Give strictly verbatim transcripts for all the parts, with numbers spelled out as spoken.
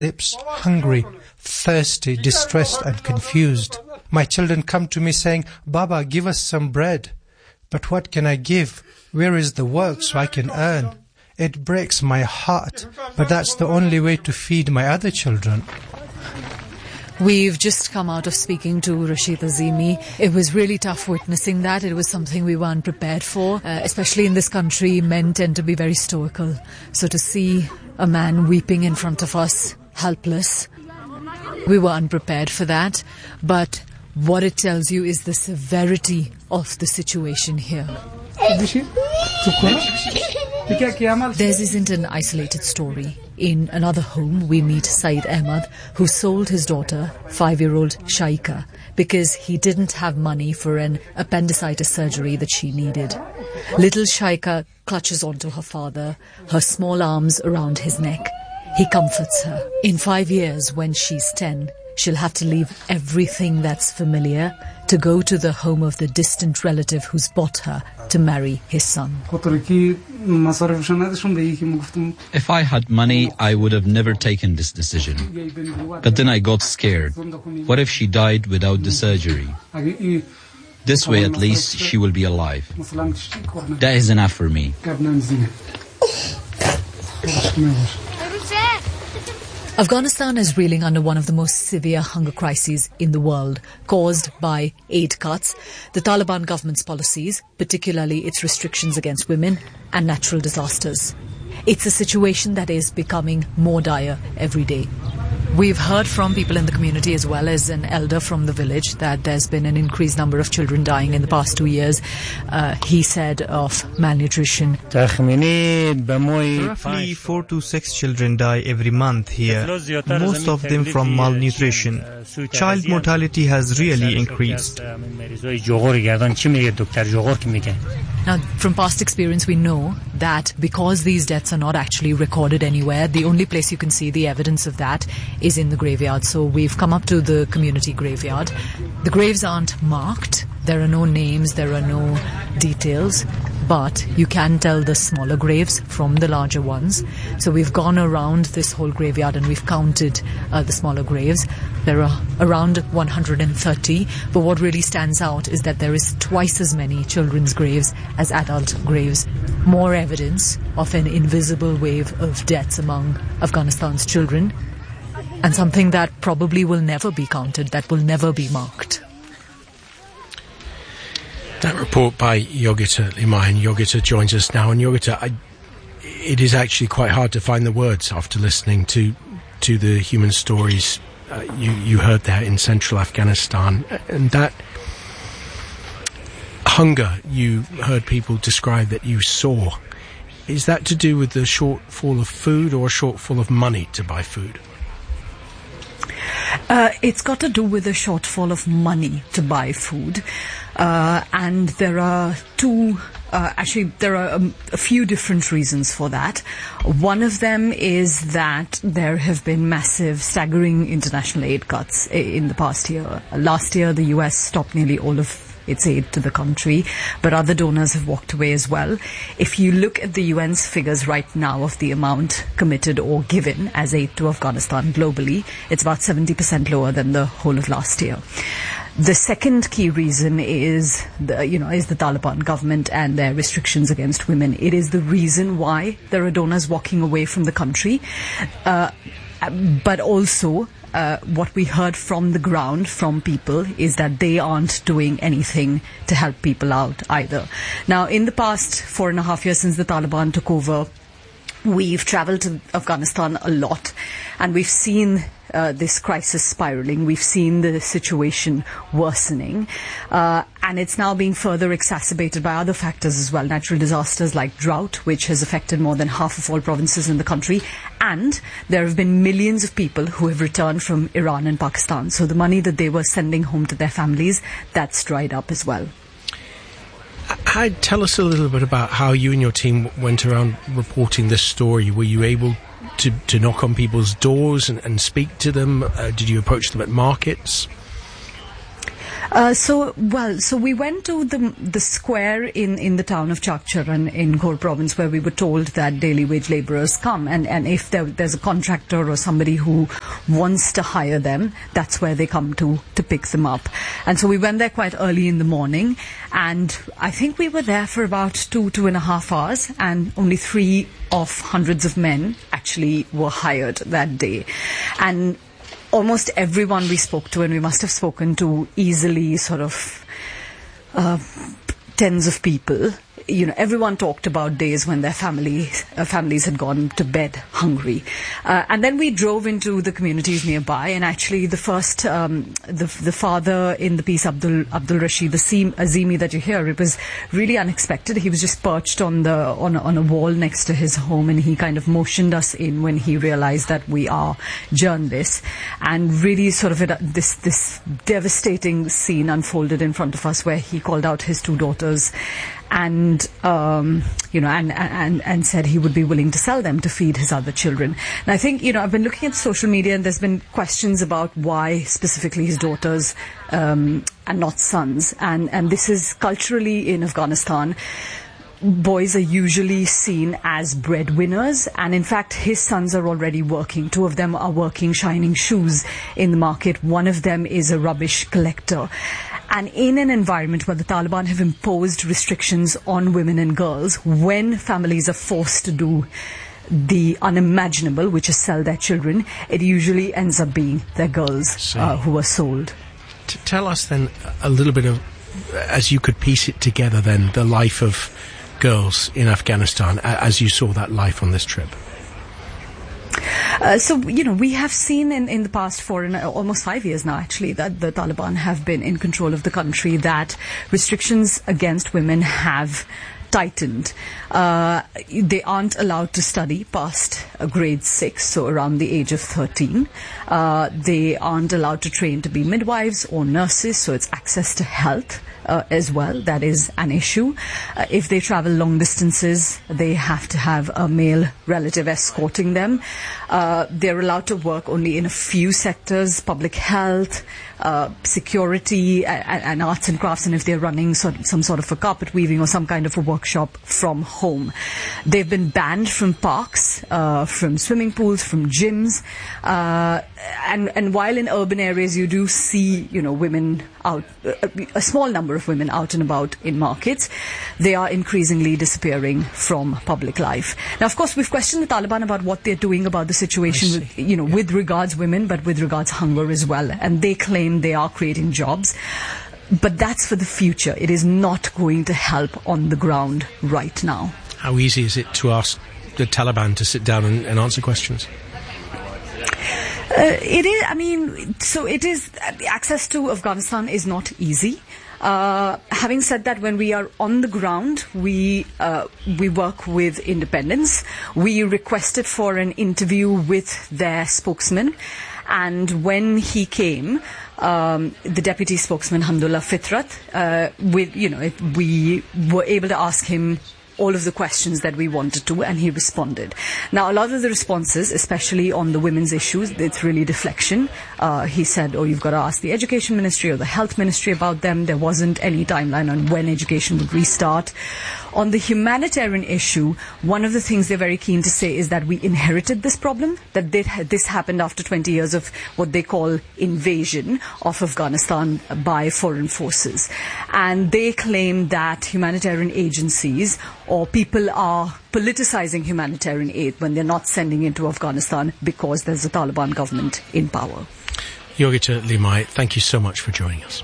lips, hungry, thirsty, distressed and confused. My children come to me saying, Baba, give us some bread. But what can I give? Where is the work so I can earn? It breaks my heart, but that's the only way to feed my other children. We've just come out of speaking to Rashid Azimi. It was really tough witnessing that. It was something we weren't prepared for. Uh, especially in this country, men tend to be very stoical. So to see a man weeping in front of us, helpless, we were unprepared for that. But what it tells you is the severity of the situation here. Theirs isn't an isolated story. In another home, we meet Saeed Ahmad, who sold his daughter, five-year-old Shaika, because he didn't have money for an appendicitis surgery that she needed. Little Shaika clutches onto her father, her small arms around his neck. He comforts her. In five years, when she's ten, she'll have to leave everything that's familiar to go to the home of the distant relative who's bought her to marry his son. If I had money, I would have never taken this decision. But then I got scared. What if she died without the surgery? This way, at least, she will be alive. That is enough for me. Afghanistan is reeling under one of the most severe hunger crises in the world, caused by aid cuts, the Taliban government's policies, particularly its restrictions against women, and natural disasters. It's a situation that is becoming more dire every day. We've heard from people in the community as well as an elder from the village that there's been an increased number of children dying in the past two years. Uh, he said of malnutrition. Roughly four to six children die every month here, most of them from malnutrition. Child mortality has really increased. Now, from past experience, we know that because these deaths are not actually recorded anywhere, the only place you can see the evidence of that is in the graveyard. So we've come up to the community graveyard. The graves aren't marked. There are no names, there are no details, but you can tell the smaller graves from the larger ones. So we've gone around this whole graveyard and we've counted uh, the smaller graves. There are around one hundred thirty, but what really stands out is that there is twice as many children's graves as adult graves. More evidence of an invisible wave of deaths among Afghanistan's children, and something that probably will never be counted, that will never be marked. That report by Yogita Limayan. Yogita joins us now. And Yogita, I, it is actually quite hard to find the words after listening to to the human stories uh, you, you heard there in central Afghanistan. And that hunger you heard people describe that you saw, is that to do with the shortfall of food or a shortfall of money to buy food? Uh, it's got to do with a shortfall of money to buy food. Uh, and there are two, uh, actually there are a, a few different reasons for that. One of them is that there have been massive, staggering international aid cuts in the past year. Last year, the U S stopped nearly all of its aid to the country, but other donors have walked away as well. If you look at the U N's figures right now of the amount committed or given as aid to Afghanistan globally, it's about seventy percent lower than the whole of last year. The second key reason is the, you know, is the Taliban government and their restrictions against women. It is the reason why there are donors walking away from the country, uh, but also Uh, what we heard from the ground from people is that they aren't doing anything to help people out either. Now, in the past four and a half years since the Taliban took over, we've traveled to Afghanistan a lot, and we've seen uh, this crisis spiraling. We've seen the situation worsening, uh, and it's now being further exacerbated by other factors as well. Natural disasters like drought, which has affected more than half of all provinces in the country, and there have been millions of people who have returned from Iran and Pakistan. So the money that they were sending home to their families, that's dried up as well. Uh, tell us a little bit about how you and your team went around reporting this story. Were you able to, to knock on people's doors and, and speak to them? Uh, did you approach them at markets? Uh, so, well, so we went to the the square in, in the town of Chakcharan in Ghor province, where we were told that daily wage labourers come, and, and if there, there's a contractor or somebody who wants to hire them, that's where they come to, to pick them up. And so we went there quite early in the morning, and I think we were there for about two, two and a half hours, and only three of hundreds of men actually were hired that day. And almost everyone we spoke to, and we must have spoken to easily sort of uh, tens of people, you know, everyone talked about days when their families, uh, families had gone to bed hungry. Uh, and then we drove into the communities nearby, and actually the first, um, the, the father in the piece, Abdul, Abdul Rashid Azimi that you hear, it was really unexpected. He was just perched on the, on, on a wall next to his home, and he kind of motioned us in when he realized that we are journalists, and really sort of it, this, this devastating scene unfolded in front of us, where he called out his two daughters and um, you know, and, and and said he would be willing to sell them to feed his other children. And I think, you know, I've been looking at social media, and there's been questions about why specifically his daughters um, and not sons. And and this is culturally in Afghanistan, boys are usually seen as breadwinners, and in fact his sons are already working. Two of them are working shining shoes in the market. One of them is a rubbish collector. And in an environment where the Taliban have imposed restrictions on women and girls, when families are forced to do the unimaginable, which is sell their children, it usually ends up being their girls uh, who are sold. T- tell us then a little bit of, as you could piece it together then, the life of girls in Afghanistan as you saw that life on this trip. Uh, so, you know, we have seen in, in the past four and uh, almost five years now, actually, that the Taliban have been in control of the country, that restrictions against women have tightened. Uh, they aren't allowed to study past uh, grade six, so around the age of thirteen. Uh, they aren't allowed to train to be midwives or nurses, so it's access to health uh, as well. That is an issue. Uh, if they travel long distances, they have to have a male relative escorting them. Uh, they're allowed to work only in a few sectors: public health, uh, security, and, and arts and crafts, and if they're running sort, some sort of a carpet weaving or some kind of a workshop from home. They've been banned from parks, uh, from swimming pools, from gyms, uh, and, and while in urban areas you do see, you know, women out, a, a small number of women out and about in markets, they are increasingly disappearing from public life. Now, of course, we've questioned the Taliban about what they're doing about the situation, with, you know, yeah. with regards women, but with regards hunger as well, and they claim they are creating jobs. But that's for the future. It is not going to help on the ground right now. How easy is it to ask the Taliban to sit down and, and answer questions? Uh, it is, I mean, so it is, access to Afghanistan is not easy. Uh, having said that, when we are on the ground, we uh, we work with independents. We requested for an interview with their spokesman, and when he came, um, the deputy spokesman Hamdullah Fitrat, uh, with you know, it, we were able to ask him all of the questions that we wanted to, and he responded. Now, a lot of the responses, especially on the women's issues, it's really deflection. Uh, he said, oh, you've got to ask the education ministry or the health ministry about them. There wasn't any timeline on when education would restart. On the humanitarian issue, one of the things they're very keen to say is that we inherited this problem, that this happened after twenty years of what they call invasion of Afghanistan by foreign forces. And they claim that humanitarian agencies or people are politicizing humanitarian aid when they're not sending it to Afghanistan because there's a Taliban government in power. Yogita Limaye, thank you so much for joining us.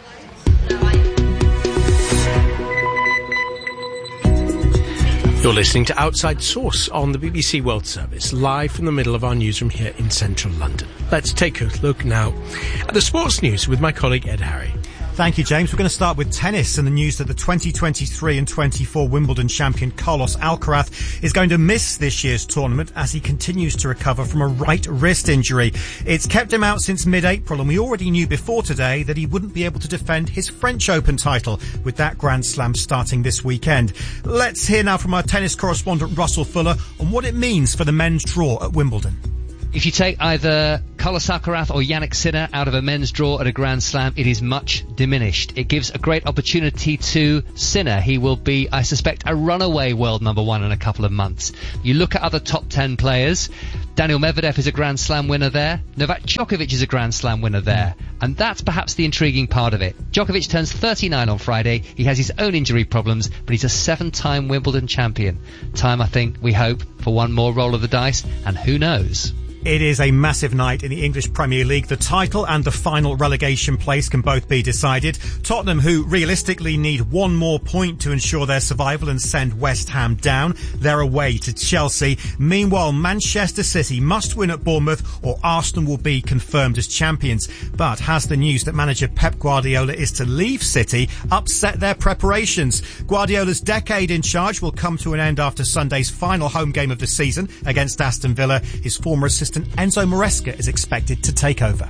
You're listening to Outside Source on the B B C World Service, live from the middle of our newsroom here in central London. Let's take a look now at the sports news with my colleague Ed Harry. Thank you, James. We're going to start with tennis and the news that the twenty twenty-three and twenty-four Wimbledon champion Carlos Alcaraz is going to miss this year's tournament as he continues to recover from a right wrist injury. It's kept him out since mid-April, and we already knew before today that he wouldn't be able to defend his French Open title with that Grand Slam starting this weekend. Let's hear now from our tennis correspondent Russell Fuller on what it means for the men's draw at Wimbledon. If you take either Carlos Alcaraz or Yannick Sinner out of a men's draw at a Grand Slam, it is much diminished. It gives a great opportunity to Sinner. He will be, I suspect, a runaway world number one in a couple of months. You look at other top ten players. Daniel Medvedev is a Grand Slam winner there. Novak Djokovic is a Grand Slam winner there. And that's perhaps the intriguing part of it. Djokovic turns thirty-nine on Friday. He has his own injury problems, but he's a seven-time Wimbledon champion. Time, I think, we hope, for one more roll of the dice, and who knows? It is a massive night in the English Premier League. The title and the final relegation place can both be decided. Tottenham, who realistically need one more point to ensure their survival and send West Ham down, they're away to Chelsea. Meanwhile, Manchester City must win at Bournemouth or Arsenal will be confirmed as champions. But has the news that manager Pep Guardiola is to leave City upset their preparations? Guardiola's decade in charge will come to an end after Sunday's final home game of the season against Aston Villa. His former assistant Enzo Maresca is expected to take over.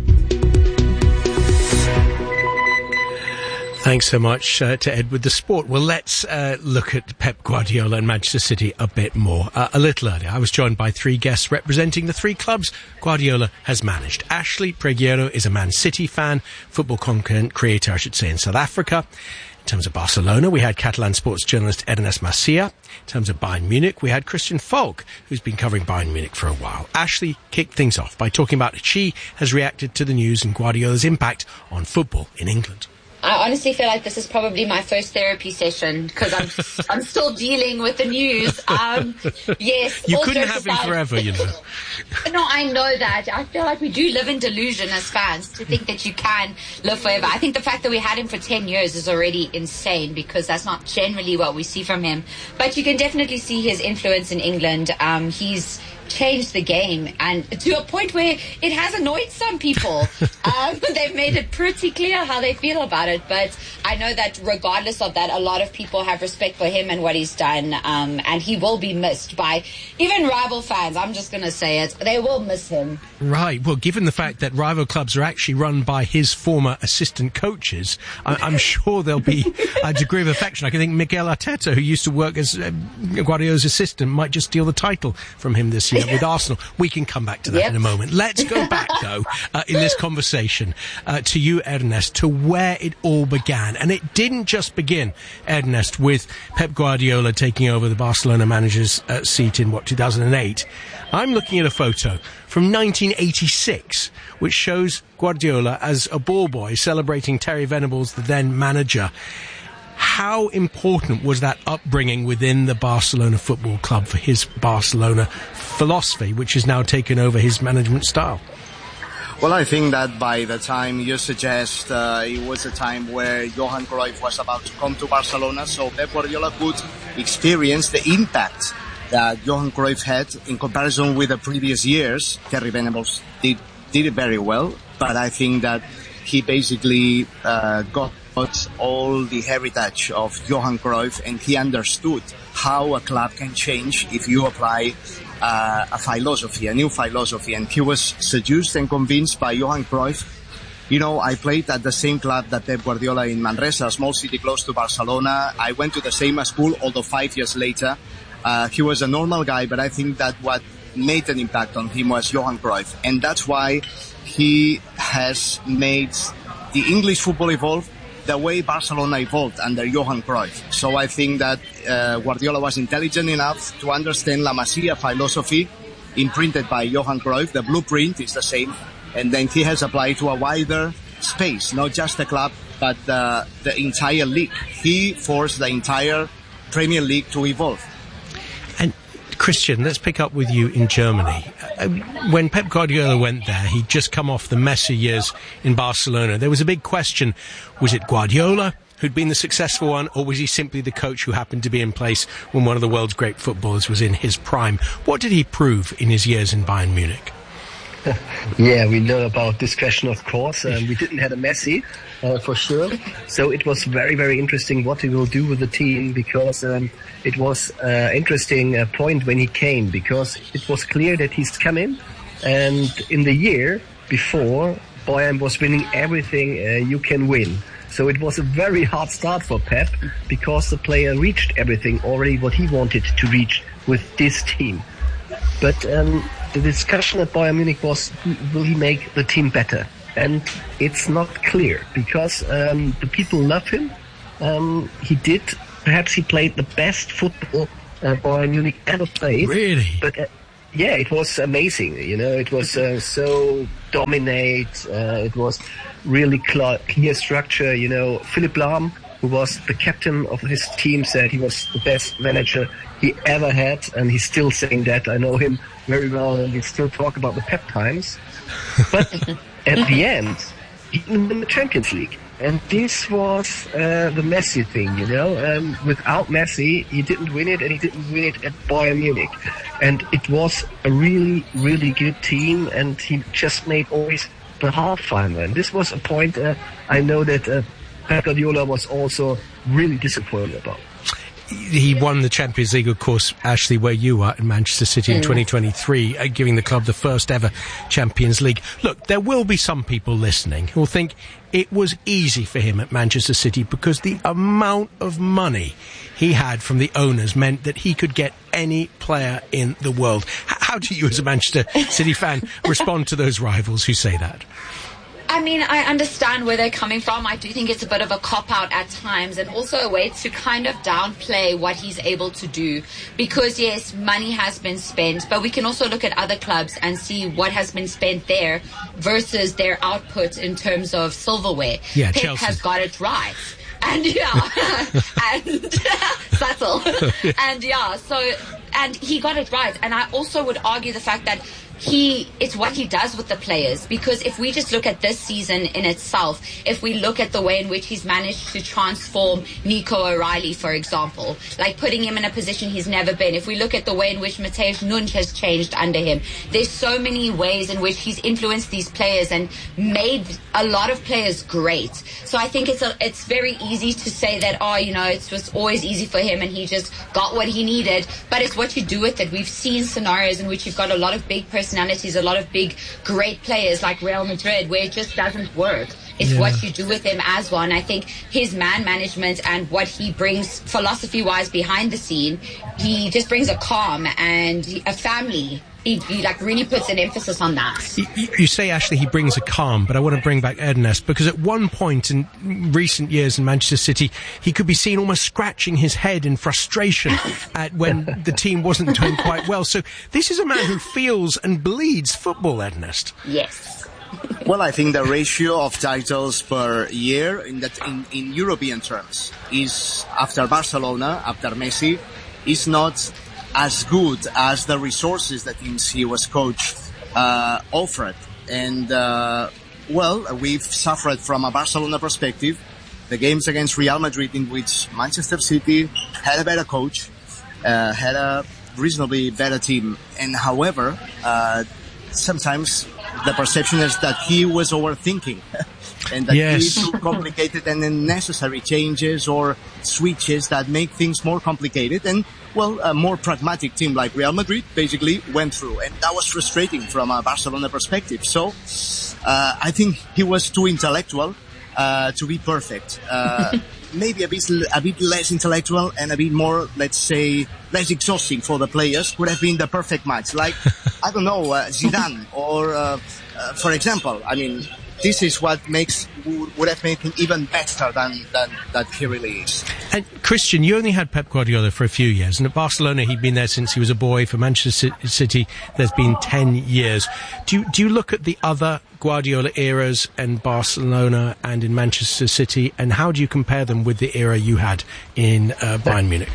Thanks so much uh, to Ed with the sport. Well, let's uh, look at Pep Guardiola and Manchester City a bit more. Uh, a little earlier, I was joined by three guests representing the three clubs Guardiola has managed. Ashley Preguiero is a Man City fan, football content creator, I should say, in South Africa. In terms of Barcelona, we had Catalan sports journalist Ernest Macia. In terms of Bayern Munich, we had Christian Falk, who's been covering Bayern Munich for a while. Ashley kicked things off by talking about how she has reacted to the news and Guardiola's impact on football in England. I honestly feel like this is probably my first therapy session because I'm I'm still dealing with the news. Um, yes, you couldn't have him forever, you know. No, I know that. I feel like we do live in delusion as fans to think that you can live forever. I think the fact that we had him for ten years is already insane because that's not generally what we see from him. But you can definitely see his influence in England. Um, he's changed the game and to a point where it has annoyed some people. um, they've made it pretty clear how they feel about it, but I know that regardless of that, a lot of people have respect for him and what he's done, um, and he will be missed by even rival fans. I'm just going to say it. They will miss him. Right. Well, given the fact that rival clubs are actually run by his former assistant coaches, I- I'm sure there'll be a degree of affection. I can think Miguel Arteta, who used to work as uh, Guardiola's assistant, might just steal the title from him this year with Arsenal. We can come back to that yep. in a moment. Let's go back, though, uh, in this conversation uh, to you, Ernest, to where it all began. And it didn't just begin, Ernest, with Pep Guardiola taking over the Barcelona manager's uh, seat in, what, two thousand eight. I'm looking at a photo from nineteen eighty-six, which shows Guardiola as a ball boy celebrating Terry Venables, the then manager. How important was that upbringing within the Barcelona Football Club for his Barcelona philosophy, which has now taken over his management style? Well, I think that by the time you suggest uh, it was a time where Johan Cruyff was about to come to Barcelona, so Pep Guardiola could experience the impact that Johan Cruyff had in comparison with the previous years. Terry Venables did, did it very well, but I think that he basically uh, got all the heritage of Johan Cruyff, and he understood how a club can change if you apply uh, a philosophy, a new philosophy. And he was seduced and convinced by Johan Cruyff. You know, I played at the same club that Pep Guardiola in Manresa, a small city close to Barcelona. I went to the same school, although five years later. Uh, he was a normal guy, but I think that what made an impact on him was Johan Cruyff. And that's why he has made the English football evolve the way Barcelona evolved under Johan Cruyff. So I think that uh, Guardiola was intelligent enough to understand La Masia philosophy imprinted by Johan Cruyff. The blueprint is the same. And then he has applied to a wider space, not just the club, but uh, the entire league. He forced the entire Premier League to evolve. And Christian, let's pick up with you in Germany. Uh, when Pep Guardiola went there, he'd just come off the Messi years in Barcelona. There was a big question. Was it Guardiola who'd been the successful one, or was he simply the coach who happened to be in place when one of the world's great footballers was in his prime? What did he prove in his years in Bayern Munich? Yeah, we know about this question, of course. Um, we didn't have a Messi, uh, for sure. So it was very, very interesting what he will do with the team, because um, it was an uh, interesting uh, point when he came, because it was clear that he's coming. And in the year before, Bayern was winning everything uh, you can win. So it was a very hard start for Pep, because the player reached everything already what he wanted to reach with this team. But um, the discussion at Bayern Munich was, will he make the team better? And it's not clear, because um, the people love him. Um, he did, perhaps he played the best football uh, Bayern Munich ever played. Really? But uh, yeah, it was amazing. You know, it was uh, so dominate. Uh, it was really cl- clear structure. You know, Philipp Lahm, who was the captain of his team, said he was the best manager he ever had, and he's still saying that. I know him very well, and we still talk about the Pep times. But at the end, he didn't win the Champions League. And this was uh, the Messi thing, you know. Um, without Messi, he didn't win it, and he didn't win it at Bayern Munich. And it was a really, really good team, and he just made always the half final. And this was a point uh, I know that uh, Pep Guardiola was also really disappointed about. He won the Champions League, of course, Ashley, where you are in Manchester City in mm. twenty twenty-three, uh, giving the club the first ever Champions League. Look, there will be some people listening who will think it was easy for him at Manchester City because the amount of money he had from the owners meant that he could get any player in the world. H- how do you, as a Manchester City fan, respond to those rivals who say that? I mean, I understand where they're coming from. I do think it's a bit of a cop-out at times, and also a way to kind of downplay what he's able to do. Because, yes, money has been spent, but we can also look at other clubs and see what has been spent there versus their output in terms of silverware. Yeah, Pep Chelsea has got it right. And, yeah, and subtle. And, yeah, so, and he got it right. And I also would argue the fact that He, it's what he does with the players, because if we just look at this season in itself, if we look at the way in which he's managed to transform Nico O'Reilly, for example, like putting him in a position he's never been, if we look at the way in which Matheus Nunes has changed under him, there's so many ways in which he's influenced these players and made a lot of players great. So I think it's a, it's very easy to say that, oh, you know, it was always easy for him and he just got what he needed, but it's what you do with it. We've seen scenarios in which you've got a lot of big personalities personalities, a lot of big, great players like Real Madrid, where it just doesn't work. It's yeah. what you do with him as well. And I think his man management and what he brings philosophy-wise behind the scene, he just brings a calm and a family. He, he like really puts an emphasis on that. You, you say, Ashley, he brings a calm, but I want to bring back Ernest, because at one point in recent years in Manchester City, he could be seen almost scratching his head in frustration at when the team wasn't doing quite well. So this is a man who feels and bleeds football, Ernest. Yes. Well, I think the ratio of titles per year in that in, in European terms is, after Barcelona, after Messi, is not as good as the resources that teams he was coached uh, offered. And, uh, well, we've suffered from a Barcelona perspective. The games against Real Madrid, in which Manchester City had a better coach, uh, had a reasonably better team. And however, uh, sometimes the perception is that he was overthinking. And that yes. he too complicated and unnecessary changes or switches that make things more complicated. And, well, a more pragmatic team like Real Madrid basically went through. And that was frustrating from a Barcelona perspective. So uh, I think he was too intellectual uh, to be perfect. Uh, maybe a bit, a bit less intellectual and a bit more, let's say, less exhausting for the players would have been the perfect match. Like, I don't know, uh, Zidane or, uh, uh, for example, I mean, this is what makes would have made him even better than, than that he really is. And Christian, you only had Pep Guardiola for a few years, and at Barcelona he'd been there since he was a boy. For Manchester City, there's been ten years. Do you, do you look at the other Guardiola eras in Barcelona and in Manchester City, and how do you compare them with the era you had in uh, Bayern Munich?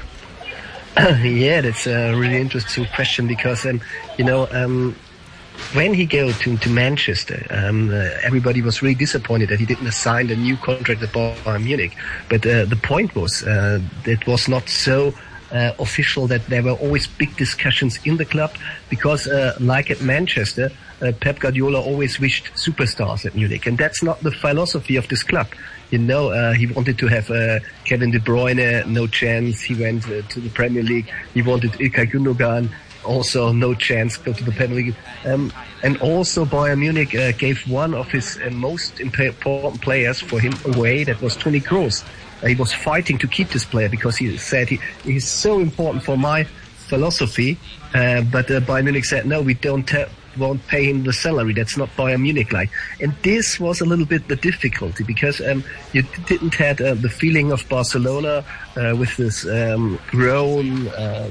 Yeah, that's a really interesting question, because, um, you know, um, when he go to, to Manchester, um, uh, everybody was really disappointed that he didn't sign a new contract at Bayern Munich. But uh, the point was uh, that was not so uh, official, that there were always big discussions in the club, because uh, like at Manchester, uh, Pep Guardiola always wished superstars at Munich. And that's not the philosophy of this club. You know, uh, he wanted to have uh, Kevin De Bruyne, no chance. He went uh, to the Premier League. He wanted Ilkay Gundogan. Also, no chance, go to the Premier League. Um, and also, Bayern Munich uh, gave one of his uh, most important players for him away. That was Toni Kroos. Uh, he was fighting to keep this player because he said he he's so important for my philosophy, uh, but uh, Bayern Munich said, no, we don't have, won't pay him the salary. That's not Bayern Munich like. And this was a little bit the difficulty, because um, you didn't have uh, the feeling of Barcelona uh, with this um, grown uh,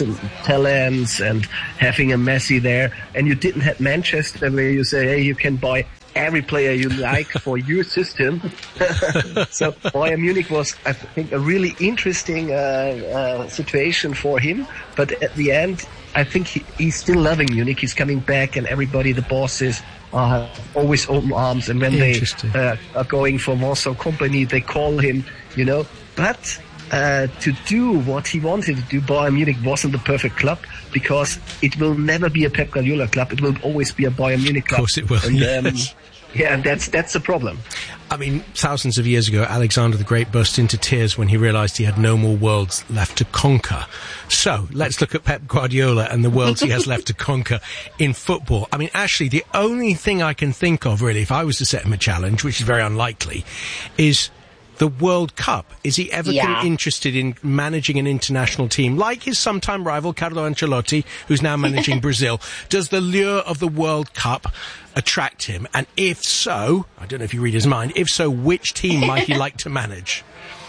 talents and having a Messi there. And you didn't have Manchester where you say, hey, you can buy every player you like for your system. So Bayern Munich was, I think, a really interesting uh, uh, situation for him. But at the end, I think he, he's still loving Munich. He's coming back, and everybody, the bosses, are always open arms. And when they uh, are going for Warsaw Company, they call him, you know. But uh, to do what he wanted to do, Bayern Munich wasn't the perfect club, because it will never be a Pep Guardiola club. It will always be a Bayern Munich club. Of course it will, and, yes. um, yeah, and that's that's the problem. I mean, thousands of years ago, Alexander the Great burst into tears when he realised he had no more worlds left to conquer. So, let's look at Pep Guardiola and the worlds he has left to conquer in football. I mean, actually, the only thing I can think of, really, if I was to set him a challenge, which is very unlikely, is the World Cup. Is he ever Yeah. con- interested in managing an international team, like his sometime rival, Carlo Ancelotti, who's now managing Brazil? Does the lure of the World Cup attract him? And if so, I don't know if you read his mind, if so, which team might he like to manage?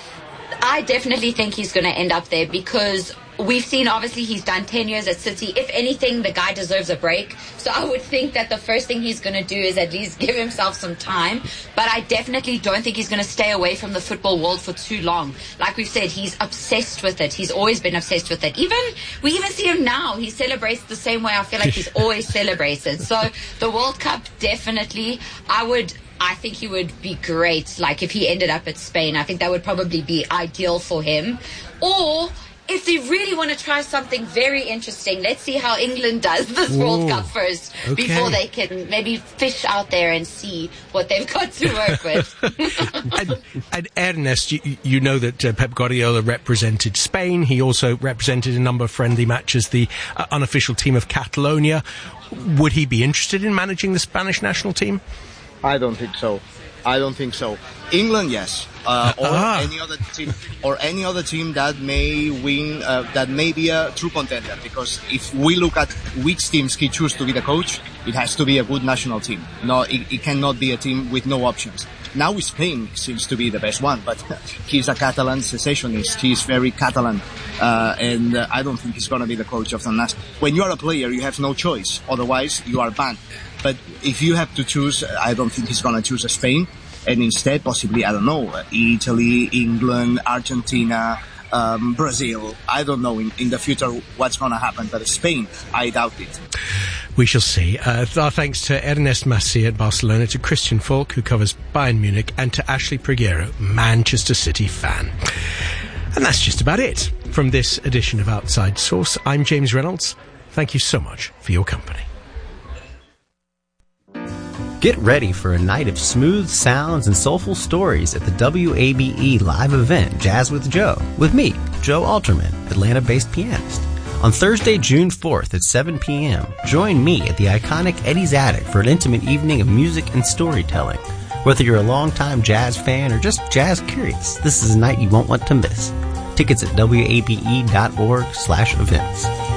I definitely think he's going to end up there, because we've seen, obviously, he's done ten years at City. If anything, the guy deserves a break. So I would think that the first thing he's going to do is at least give himself some time. But I definitely don't think he's going to stay away from the football world for too long. Like we've said, he's obsessed with it. He's always been obsessed with it. Even, we even see him now. He celebrates the same way I feel like he's always celebrated. So the World Cup, definitely, I would... I think he would be great, like, if he ended up at Spain. I think that would probably be ideal for him. Or, if they really want to try something very interesting, let's see how England does this Ooh, World Cup first, okay. before they can maybe fish out there and see what they've got to work with. and, and Ernest, you, you know that uh, Pep Guardiola represented Spain. He also represented a number of friendly matches, the uh, unofficial team of Catalonia. Would he be interested in managing the Spanish national team? I don't think so. I don't think so. England, yes, uh, or Ah. any other team, or any other team that may win, uh, that may be a true contender. Because if we look at which teams he chooses to be the coach, it has to be a good national team. No, it, it cannot be a team with no options. Now Spain seems to be the best one, but he's a Catalan secessionist. He's very Catalan, uh, and uh, I don't think he's going to be the coach of the national. When you are a player, you have no choice. Otherwise, you are banned. But if you have to choose, I don't think he's going to choose Spain. And instead, possibly, I don't know, Italy, England, Argentina, um, Brazil. I don't know in, in the future what's going to happen. But Spain, I doubt it. We shall see. Uh, our thanks to Ernest Massi at Barcelona, to Christian Falk, who covers Bayern Munich, and to Ashley Priguero, Manchester City fan. And that's just about it from this edition of Outside Source. I'm James Reynolds. Thank you so much for your company. Get ready for a night of smooth sounds and soulful stories at the W A B E live event Jazz with Joe, with me, Joe Alterman, Atlanta-based pianist. On Thursday, June fourth at seven p.m., join me at the iconic Eddie's Attic for an intimate evening of music and storytelling. Whether you're a longtime jazz fan or just jazz curious, this is a night you won't want to miss. Tickets at W A B E dot org slash events.